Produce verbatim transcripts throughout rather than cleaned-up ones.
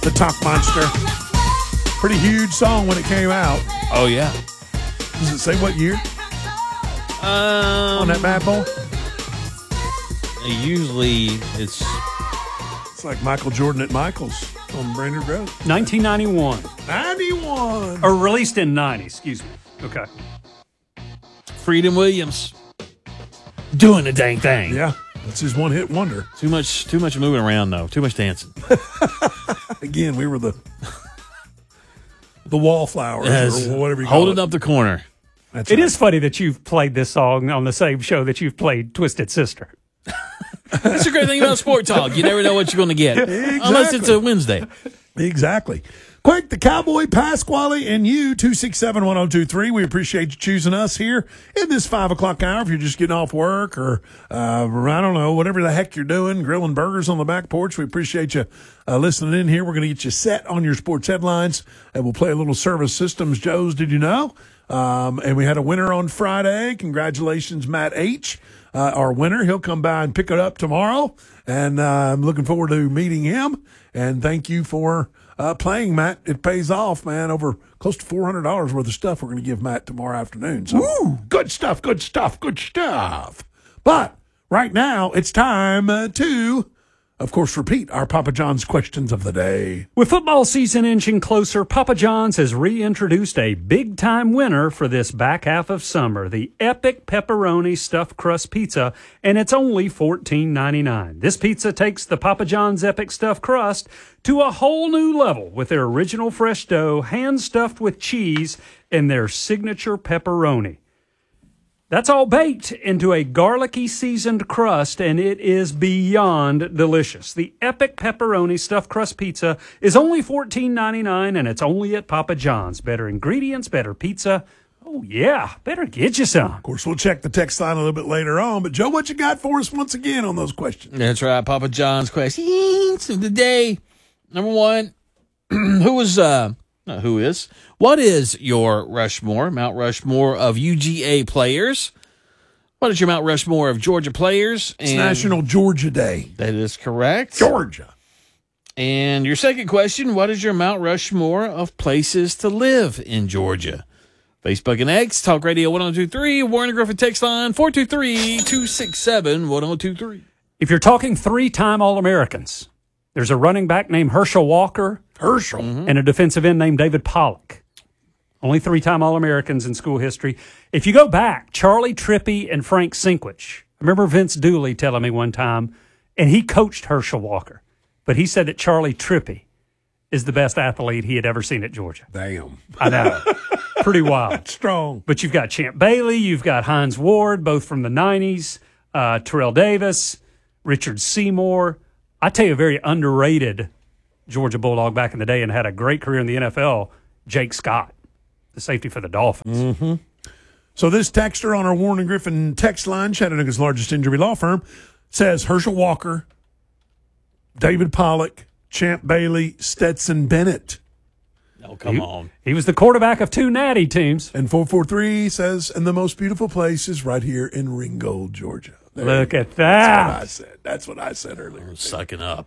the Talk Monster. Pretty huge song when it came out. Oh, yeah. Does it say what year Um, on that bad boy? Usually it's It's like Michael Jordan at Michael's on Brainerd Road. nineteen ninety-one. ninety-one. Or released in ninety, excuse me. Okay. Freedom Williams doing the dang thing. Yeah, that's his one-hit wonder. Too much, too much moving around though. Too much dancing. Again, we were the the wallflowers Yes. or whatever you call Holding it. up the corner. That's It right. is funny that you've played this song on the same show that you've played Twisted Sister. That's the great thing about Sport Talk. You never know what you're going to get. Unless it's a Wednesday. Exactly. Quick, the Cowboy, Pasquale, and you, two six seven, one oh two three. We appreciate you choosing us here in this five o'clock hour. If you're just getting off work or, uh, I don't know, whatever the heck you're doing, grilling burgers on the back porch, we appreciate you uh, listening in here. We're going to get you set on your sports headlines, and we'll play a little Service Systems Joe's Did You Know? Um, and we had a winner on Friday. Congratulations, Matt H., uh, our winner. He'll come by and pick it up tomorrow, and uh, I'm looking forward to meeting him. And thank you for uh, playing, Matt. It pays off, man. Over close to four hundred dollars worth of stuff we're going to give Matt tomorrow afternoon. So, Woo! good stuff, good stuff, good stuff. But right now, it's time uh, to, of course, repeat our Papa John's questions of the day. With football season inching closer, Papa John's has reintroduced a big-time winner for this back half of summer, the Epic Pepperoni Stuffed Crust Pizza, and it's only fourteen ninety-nine. This pizza takes the Papa John's Epic Stuffed Crust to a whole new level with their original fresh dough, hand-stuffed with cheese, and their signature pepperoni. That's all baked into a garlicky seasoned crust, and it is beyond delicious. The Epic Pepperoni Stuffed Crust Pizza is only fourteen ninety-nine, and it's only at Papa John's. Better ingredients, better pizza. Oh, yeah, better get you some. Of course, we'll check the text line a little bit later on. But, Joe, what you got for us once again on those questions? That's right. Papa John's questions of the day. Number one, who was, uh, not who is, what is your Rushmore, Mount Rushmore of U G A players? What is your Mount Rushmore of Georgia players? It's And National Georgia Day. that is correct. Georgia. And your second question, what is your Mount Rushmore of places to live in Georgia? Facebook and X, Talk Radio one oh two three, Warren Griffin text line four two three, two six seven, one oh two three. If you're talking three-time All-Americans, there's a running back named Herschel Walker Herschel. and a defensive end named David Pollock. Only three-time All-Americans in school history. If you go back, Charlie Trippey and Frank Sinkwich. I remember Vince Dooley telling me one time, and he coached Herschel Walker, but he said that Charlie Trippey is the best athlete he had ever seen at Georgia. Damn. I know. Pretty wild. Strong. But you've got Champ Bailey, you've got Hines Ward, both from the nineties, uh, Terrell Davis, Richard Seymour. I tell you, a very underrated Georgia Bulldog back in the day and had a great career in the N F L, Jake Scott, the safety for the Dolphins. Mm-hmm. So this texter on our Warren and Griffin text line, Chattanooga's largest injury law firm, says Herschel Walker, David Pollock, Champ Bailey, Stetson Bennett. Oh, come he, on. He was the quarterback of two natty teams. And four four three says, and the most beautiful place is right here in Ringgold, Georgia. There Look you at go. that. That's what I said. That's what I said earlier. I'm sucking up.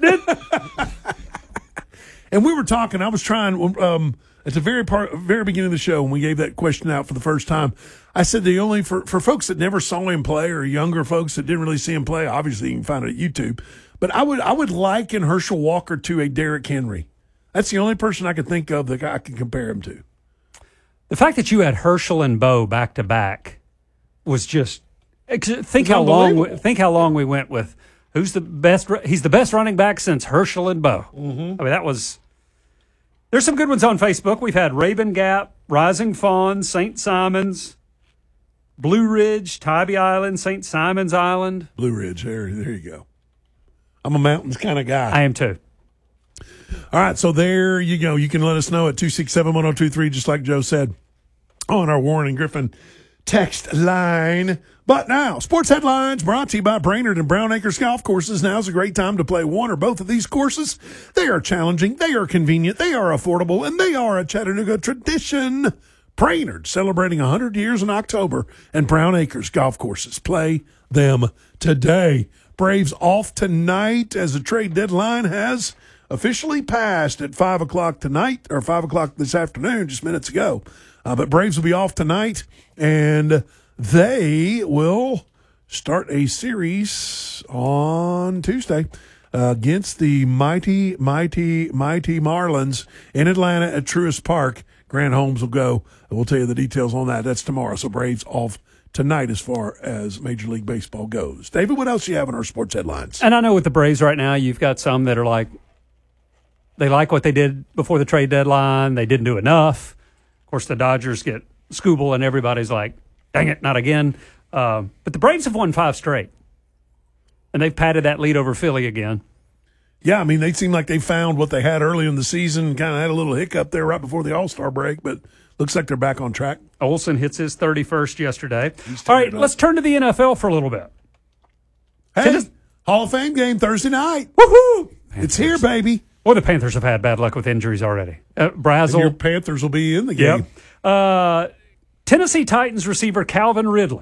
And we were talking, I was trying, um, at the very part, very beginning of the show, when we gave that question out for the first time, I said the only, for, for folks that never saw him play or younger folks that didn't really see him play, obviously you can find it at YouTube, but I would, I would liken Herschel Walker to a Derrick Henry. That's the only person I could think of that I can compare him to. The fact that you had Herschel and Bo back to back was just think how long we, think how long we went with who's the best. He's the best running back since Herschel and Bo. Mm-hmm. I mean, that was. There's some good ones on Facebook. We've had Raven Gap, Rising Fawn, Saint Simons, Blue Ridge, Tybee Island, Saint Simons Island. Blue Ridge, there, there you go. I'm a mountains kind of guy. I am too. All right, so there you go. You can let us know at two six seven, one oh two three, just like Joe said, on our Warren and Griffin text line. But now, sports headlines brought to you by Brainerd and Brown Acres Golf Courses. Now's a great time to play one or both of these courses. They are challenging, they are convenient, they are affordable, and they are a Chattanooga tradition. Brainerd celebrating one hundred years in October, and Brown Acres Golf Courses. Play them today. Braves off tonight as the trade deadline has officially passed at five o'clock tonight, or five o'clock this afternoon, just minutes ago. Uh, but Braves will be off tonight, and they will start a series on Tuesday uh, against the mighty, mighty, mighty Marlins in Atlanta at Truist Park. Grant Holmes will go. We'll tell you the details on that. That's tomorrow. So Braves off tonight as far as Major League Baseball goes. David, what else do you have in our sports headlines? And I know with the Braves right now, you've got some that are like, they like what they did before the trade deadline. They didn't do enough. Of course, the Dodgers get Skubal, and everybody's like, dang it, not again. Uh, but the Braves have won five straight, and they've patted that lead over Philly again. Yeah, I mean, they seem like they found what they had early in the season, kind of had a little hiccup there right before the All-Star break, but looks like they're back on track. Olsen hits his thirty-first yesterday. All right, let's turn to the N F L for a little bit. Hey, Tennis- Hall of Fame game Thursday night. Woohoo! It's here, baby. Well, the Panthers have had bad luck with injuries already. Uh, Brazel. Your Panthers will be in the game. Yep. Uh, Tennessee Titans receiver Calvin Ridley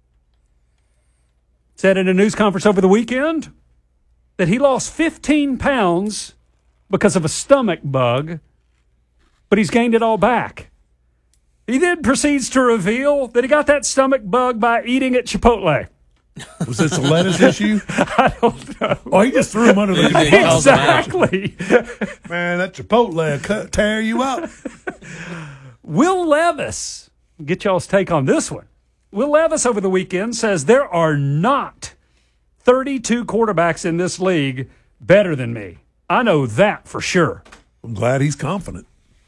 said in a news conference over the weekend that he lost fifteen pounds because of a stomach bug, but he's gained it all back. He then proceeds to reveal that he got that stomach bug by eating at Chipotle. Was this a lettuce issue? I don't know. Oh, he just threw him under the bus. Exactly. Man, that Chipotle will cut, tear you up. Will Levis, get y'all's take on this one. Will Levis over the weekend says there are not thirty-two quarterbacks in this league better than me. I know that for sure. I'm glad he's confident.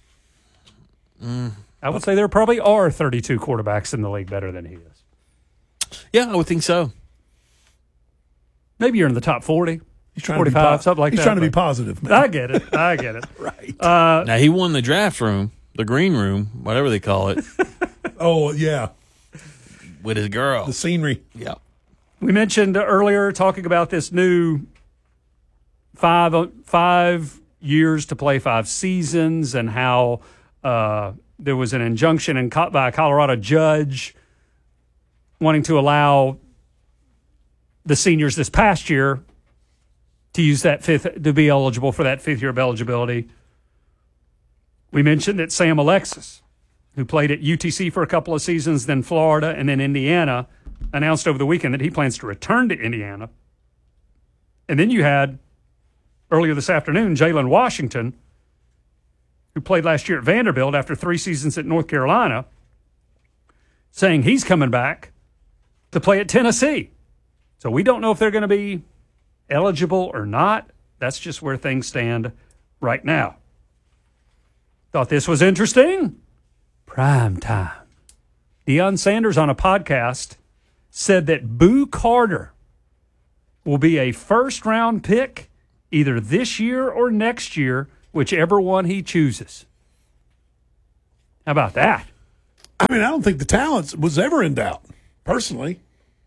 Mm. I would say there probably are thirty-two quarterbacks in the league better than he is. Yeah, I would think so. Maybe you're in the top forty, he's trying forty-five, to be po- something like he's that. He's trying to be positive, man. I get it. I get it. Right. Uh, now, he won the draft room, the green room, whatever they call it, oh, yeah. with his girl. The scenery. Yeah. We mentioned earlier talking about this new five five years to play five seasons and how uh, there was an injunction in, by a Colorado judge wanting to allow the seniors this past year to use that fifth, to be eligible for that fifth year of eligibility. We mentioned that Sam Alexis, who played at U T C for a couple of seasons, then Florida, and then Indiana, announced over the weekend that he plans to return to Indiana. And then you had, earlier this afternoon, Jalen Washington, who played last year at Vanderbilt after three seasons at North Carolina, saying he's coming back to play at Tennessee. So we don't know if they're going to be eligible or not. That's just where things stand right now. Thought this was interesting? Prime time. Deion Sanders on a podcast said that Boo Carter will be a first-round pick either this year or next year, whichever one he chooses. How about that? I mean, I don't think the talent was ever in doubt, personally.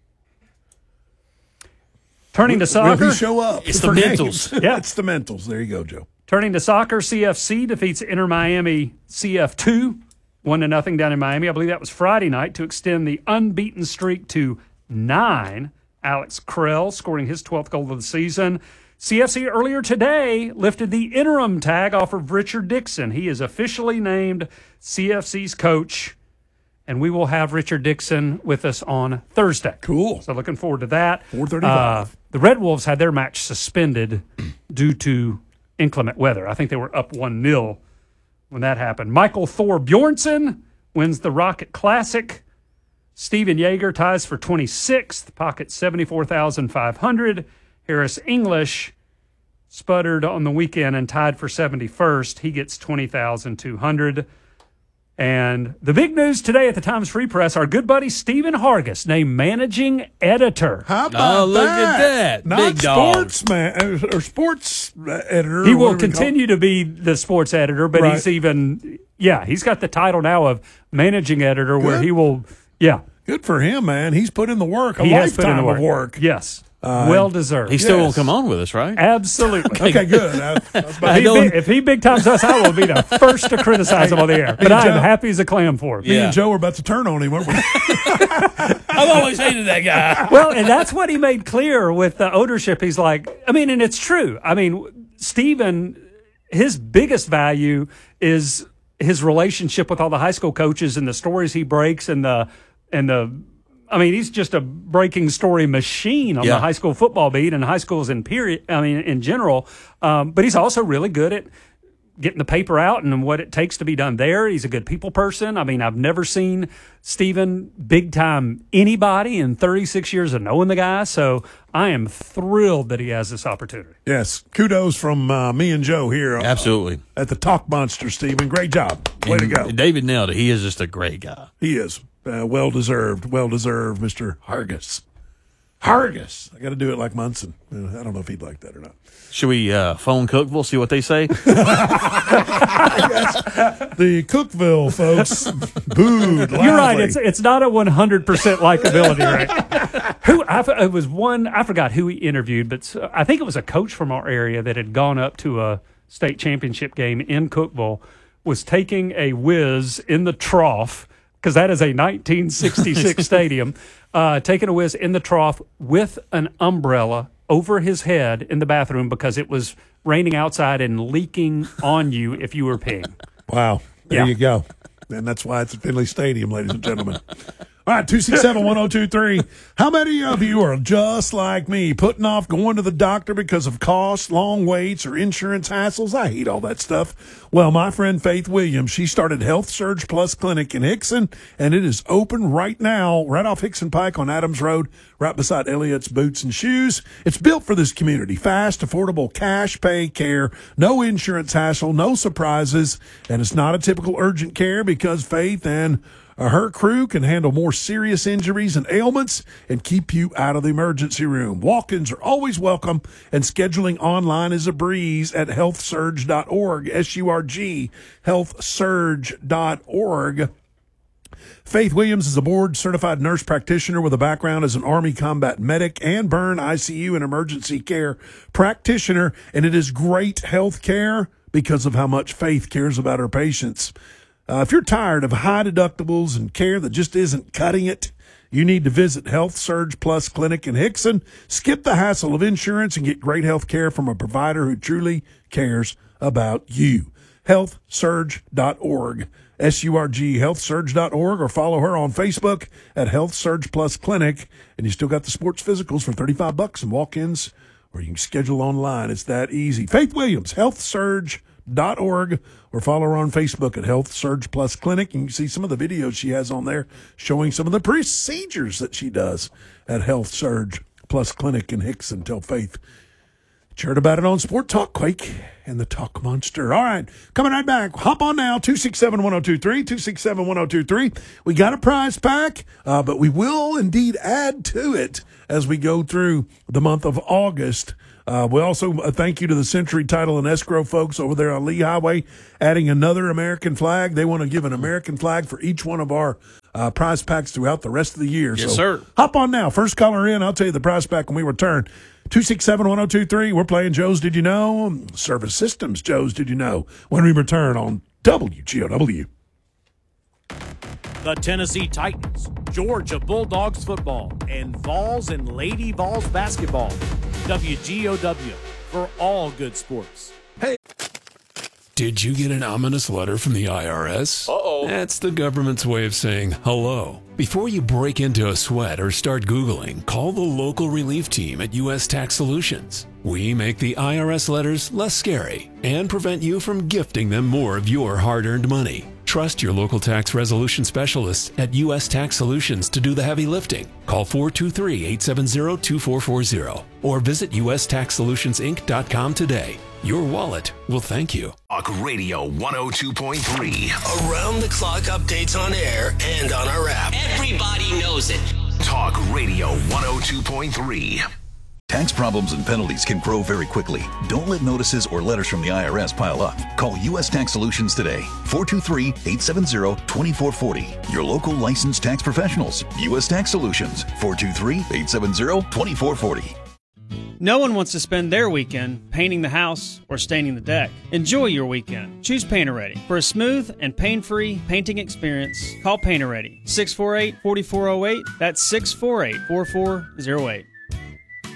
Turning to soccer. Will he show up? It's the for mentals. games? Yeah. It's the mentals. There you go, Joe. Turning to soccer, C F C defeats Inter Miami C F two, one to nothing down in Miami. I believe that was Friday night to extend the unbeaten streak to nine. Alex Krell scoring his twelfth goal of the season. C F C earlier today lifted the interim tag off of Richard Dixon. He is officially named C F C's coach, and we will have Richard Dixon with us on Thursday. Cool. So looking forward to that. four thirty-five. Uh, the Red Wolves had their match suspended due to inclement weather. I think they were up one nil when that happened. Michael Thor Bjornsson wins the Rocket Classic. Steven Yeager ties for twenty-sixth, pocket seventy-four thousand five hundred. Harris English sputtered on the weekend and tied for seventy-first. He gets twenty thousand two hundred. And the big news today at the Times Free Press, our good buddy Stephen Hargis named managing editor. How about Oh, look that? at that. Not Big dog. sports man or sports editor. He or will whatever you call continue to be the sports editor, but Right. he's even, yeah, he's got the title now of managing editor where Good. he will, yeah. it. Good for him, man. He's put in the work. A He has put in lifetime the of work. Yes. well deserved. He still Yes. won't come on with us, right? Absolutely. Okay, good. I, I was about If to- he, don't- big, if he big times us, I will be the first to criticize him on the air. But I am Joe- happy as a clam for him. Me Yeah. and Joe were about to turn on him, weren't we? I've always hated that guy. Well, and that's what he made clear with the ownership. He's like, I mean, and it's true. I mean, Stephen, his biggest value is his relationship with all the high school coaches and the stories he breaks and the and the. I mean, he's just a breaking story machine on Yeah. the high school football beat and high schools in period. I mean, in general. Um, but he's also really good at getting the paper out and what it takes to be done there. He's a good people person. I mean, I've never seen Stephen big time anybody in thirty-six years of knowing the guy. So I am thrilled that he has this opportunity. Yes. Kudos from uh, me and Joe here. uh, Absolutely. at the Talk Monster, Stephen. Great job. Way And to go. David nailed it. He is just a great guy. He is. Uh, well deserved. Well deserved, Mister Hargis. Hargis. I got to do it like Munson. Uh, I don't know if he'd like that or not. Should we uh, phone Cookville, see what they say? The Cookville folks booed loudly. You're right. It's it's not a one hundred percent likability rate. Who I, f- it was one I forgot who he interviewed, but s- I think it was a coach from our area that had gone up to a state championship game in Cookville, was taking a whiz in the trough because that is a nineteen sixty-six stadium, uh, taking a whiz in the trough with an umbrella over his head in the bathroom because it was raining outside and leaking on you if you were peeing. Wow. There Yeah. you go. And that's why it's at Finley Stadium, ladies and gentlemen. All right, two six seven, one oh two three. How many of you are just like me, putting off going to the doctor because of costs, long waits, or insurance hassles? I hate all that stuff. Well, my friend Faith Williams, she started Health Surge Plus Clinic in Hickson, and it is open right now, right off Hickson Pike on Adams Road, right beside Elliot's Boots and Shoes. It's built for this community. Fast, affordable, cash pay care, no insurance hassle, no surprises, and it's not a typical urgent care because Faith and Uh, her crew can handle more serious injuries and ailments and keep you out of the emergency room. Walk-ins are always welcome, and scheduling online is a breeze at health surge dot org, S U R G, health surge dot org. Faith Williams is a board-certified nurse practitioner with a background as an Army combat medic and burn I C U and emergency care practitioner, and it is great health care because of how much Faith cares about her patients. Uh, if you're tired of high deductibles and care that just isn't cutting it, you need to visit Health Surge Plus Clinic in Hickson. Skip the hassle of insurance and get great health care from a provider who truly cares about you. health surge dot org, S U R G, health surge dot org, or follow her on Facebook at Health Surge Plus Clinic. And you still got the sports physicals for thirty-five bucks and walk-ins, or you can schedule online. It's that easy. Faith Williams, health surge dot org, or follow her on Facebook at Health Surge Plus Clinic. And you can see some of the videos she has on there showing some of the procedures that she does at Health Surge Plus Clinic in Hickson. Tell Faith you heard about it on Sport Talk, Quake and the Talk Monster. All right, coming right back. Hop on now, two six seven, one oh two three, two six seven, one oh two three. We got a prize pack, uh, but we will indeed add to it as we go through the month of August. Uh, we also uh, thank you to the Century Title and Escrow folks over there on Lee Highway, adding another American flag. They want to give an American flag for each one of our uh, prize packs throughout the rest of the year. Yes, so sir. Hop on now. First caller in, I'll tell you the prize pack when we return. two six seven, one oh two three. We're playing Joe's Did You Know? Service Systems Joe's Did You Know? When we return on W G O W. The Tennessee Titans, Georgia Bulldogs football, and Vols and Lady Vols basketball. W G O W for all good sports. Did you get an ominous letter from the I R S? Uh-oh. That's the government's way of saying hello. Before you break into a sweat or start Googling, call the local relief team at U S Tax Solutions. We make the I R S letters less scary and prevent you from gifting them more of your hard-earned money. Trust your local tax resolution specialists at U S Tax Solutions to do the heavy lifting. Call four two three, eight seven zero, two four four zero or visit U S tax solutions inc dot com today. Your wallet will thank you. Talk Radio one oh two point three. Around the clock updates on air and on our app. Everybody knows it. Talk Radio one oh two point three. Tax problems and penalties can grow very quickly. Don't let notices or letters from the I R S pile up. Call U S Tax Solutions today. four two three, eight seven zero, two four four zero. Your local licensed tax professionals. U S Tax Solutions. four two three, eight seven zero, two four four zero. No one wants to spend their weekend painting the house or staining the deck. Enjoy your weekend. Choose Painter Ready. For a smooth and pain-free painting experience, call Painter Ready. six four eight, four four zero eight. That's six four eight, four four zero eight.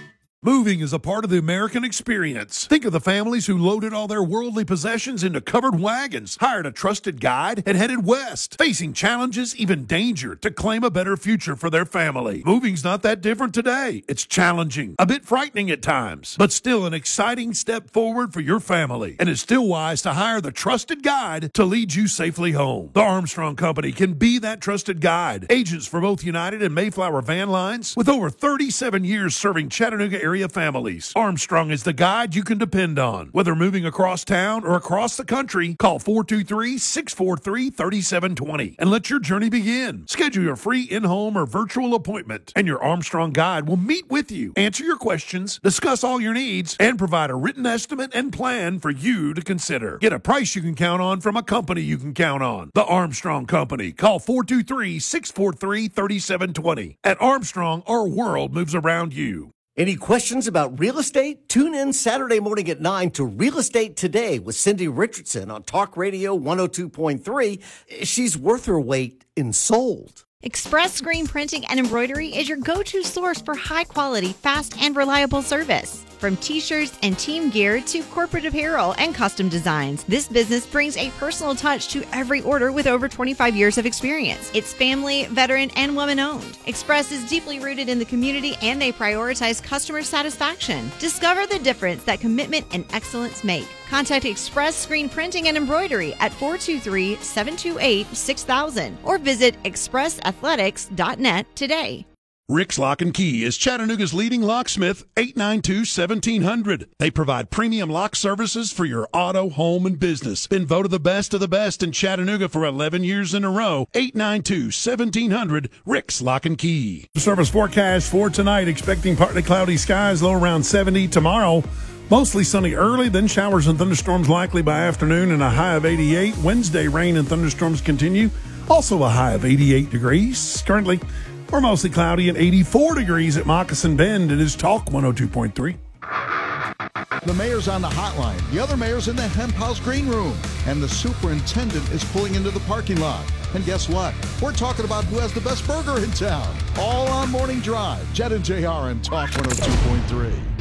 Moving is a part of the American experience. Think of the families who loaded all their worldly possessions into covered wagons, hired a trusted guide, and headed west, facing challenges, even danger, to claim a better future for their family. Moving's not that different today. It's challenging, a bit frightening at times, but still an exciting step forward for your family. And it's still wise to hire the trusted guide to lead you safely home. The Armstrong Company can be that trusted guide. Agents for both United and Mayflower van lines with over thirty-seven years serving Chattanooga area families. Armstrong is the guide you can depend on. Whether moving across town or across the country, call four two three, six four three, three seven two zero and let your journey begin. Schedule your free in-home or virtual appointment, and your Armstrong guide will meet with you, answer your questions, discuss all your needs, and provide a written estimate and plan for you to consider. Get a price you can count on from a company you can count on. The Armstrong Company. Call four two three, six four three, three seven two zero. At Armstrong, our world moves around you. Any questions about real estate? Tune in Saturday morning at nine to Real Estate Today with Cindy Richardson on Talk Radio one oh two point three. She's worth her weight in sold. Express Screen Printing and Embroidery is your go-to source for high-quality, fast, and reliable service. From t-shirts and team gear to corporate apparel and custom designs, this business brings a personal touch to every order with over twenty-five years of experience. It's family, veteran, and woman-owned. Express is deeply rooted in the community, and they prioritize customer satisfaction. Discover the difference that commitment and excellence make. Contact Express Screen Printing and Embroidery at four two three, seven two eight, six thousand or visit express athletics dot net today. Rick's Lock and Key is Chattanooga's leading locksmith, eight nine two, seventeen hundred. They provide premium lock services for your auto, home, and business. Been voted the best of the best in Chattanooga for eleven years in a row. eight nine two, seventeen hundred, Rick's Lock and Key. Service forecast for tonight, expecting partly cloudy skies, low around seventy. Tomorrow, mostly sunny early, then showers and thunderstorms likely by afternoon and a high of eighty-eight. Wednesday, rain and thunderstorms continue, also a high of eighty-eight degrees. Currently, we're mostly cloudy and eighty-four degrees at Moccasin Bend. It is Talk one oh two point three. The mayor's on the hotline. The other mayor's in the Hemp House green room. And the superintendent is pulling into the parking lot. And guess what? We're talking about who has the best burger in town. All on Morning Drive. Jet and J R and Talk one oh two point three.